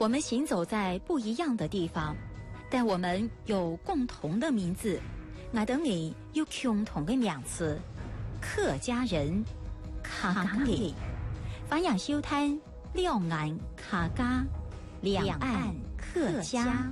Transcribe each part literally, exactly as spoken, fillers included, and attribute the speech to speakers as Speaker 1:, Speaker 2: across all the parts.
Speaker 1: 我们行走在不一样的地方，但我们有共同的名字。我等你有共同的名字，客家人，客家人。欢迎收聽兩岸客家，兩岸客家。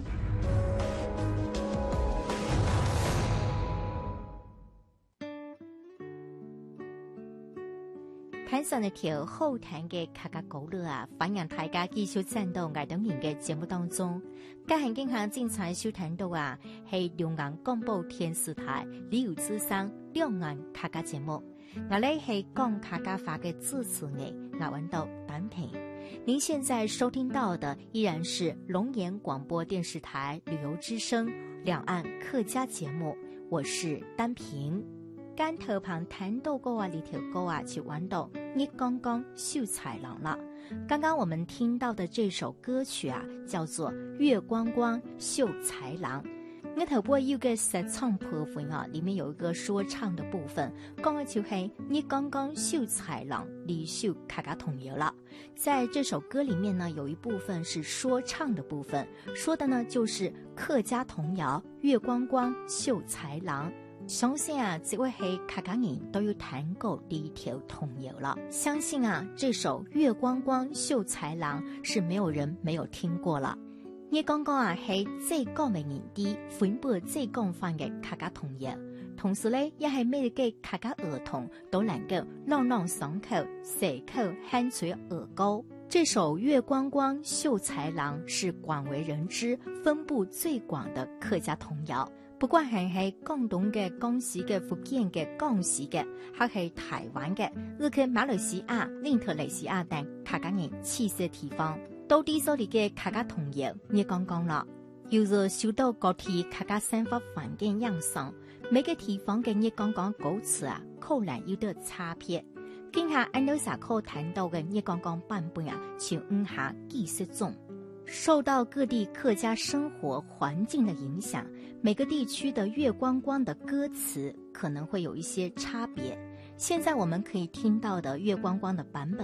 Speaker 2: 睇上一條好聽嘅客家歌曲啊，歡迎大家繼續站到愛等人嘅節目當中。今日經常精彩收聽到啊，係兩岸廣播電視台李有之聲兩岸客家節目。我哋係講客家話嘅主持人，我揾到單平。您現在收聽到的依然是龍岩廣播電視台旅遊之聲兩岸客家節目，我是單平。干頭旁談到過啊，呢條歌啊就玩到你剛剛秀才郎了。剛剛我們聽到的這首歌曲啊，叫做《月光光秀才郎》。我頭播有個實唱部分啊，裡面有一個說唱的部分，講的就係你剛剛秀才郎，你秀客家童謠了。在這首歌裡面呢，有一部分是說唱的部分，說的呢就是客家童謠《月光光秀才郎》。相信啊，這位係客家人都有聽過呢一條童謠了。相信啊，這首《月光光秀才郎》是沒有人沒有聽過了。你剛剛啊，係最高嘅年底分布最廣泛嘅客家童謠，同時呢，也係每個客家兒童都能夠朗朗上口、隨口喊出兒歌。這首《月光光秀才郎》是廣為人知、分布最廣的客家童謠。不管係係廣東嘅、江西嘅、福建嘅、廣西嘅，還係台灣嘅，日去馬來西亞、印度尼西亞等客家人棲息嘅地方，到底所裡嘅客家童謠，你講講啦。由於受到各地客家生活環境影響，每個地方嘅你講講歌詞啊，可能有啲差別。今下按照下課談到嘅你講講版本啊，就五下幾十種。受到各地客家生活環境的影響，每個地區的月光光的歌詞可能會有一些差別。現在我們可以聽到的月光光的版本